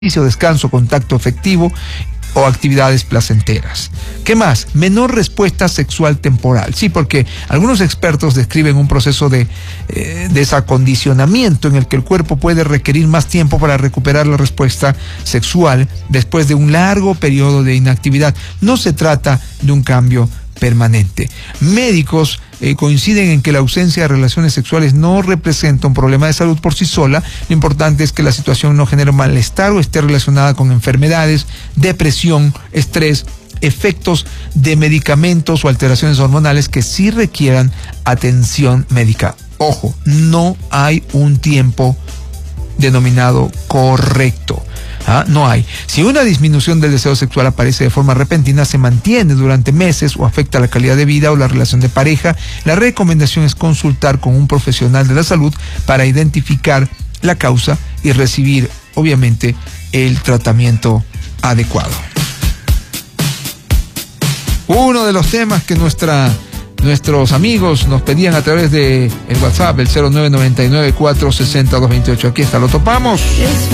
descanso, contacto efectivo o actividades placenteras. ¿Qué más? Menor respuesta sexual temporal. Sí, porque algunos expertos describen un proceso de desacondicionamiento en el que el cuerpo puede requerir más tiempo para recuperar la respuesta sexual después de un largo periodo de inactividad. No se trata de un cambio permanente. Médicos coinciden en que la ausencia de relaciones sexuales no representa un problema de salud por sí sola. Lo importante es que la situación no genere malestar o esté relacionada con enfermedades, depresión, estrés, efectos de medicamentos o alteraciones hormonales que sí requieran atención médica. Ojo, no hay un tiempo denominado correcto. No hay. Si una disminución del deseo sexual aparece de forma repentina, se mantiene durante meses o afecta la calidad de vida o la relación de pareja, la recomendación es consultar con un profesional de la salud para identificar la causa y recibir, obviamente, el tratamiento adecuado. Uno de los temas que nuestros amigos nos pedían a través de el WhatsApp, el 0999-460-228. Aquí está, lo topamos.